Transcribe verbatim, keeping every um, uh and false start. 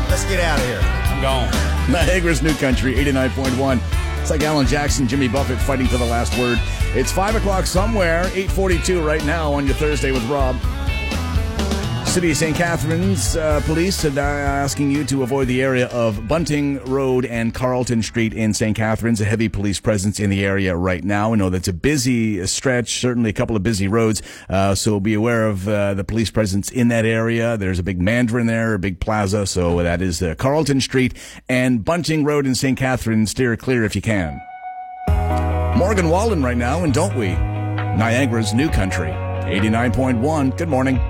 Let's get out of here. I'm gone. Niagara's New Country, eighty-nine point one. It's like Alan Jackson, Jimmy Buffett fighting for the last word. It's five o'clock somewhere, eight forty-two right now on your Thursday with Rob. City of Saint Catharines uh, police are asking you to avoid the area of Bunting Road and Carlton Street in Saint Catharines. A heavy police presence in the area right now. We know that's a busy stretch, certainly a couple of busy roads, uh, so be aware of uh, the police presence in that area. There's a big Mandarin there, a big plaza, so that is uh, Carlton Street and Bunting Road in Saint Catharines. Steer clear if you can. Morgan Wallen right now, and don't we? Niagara's New Country, eighty-nine point one. Good morning.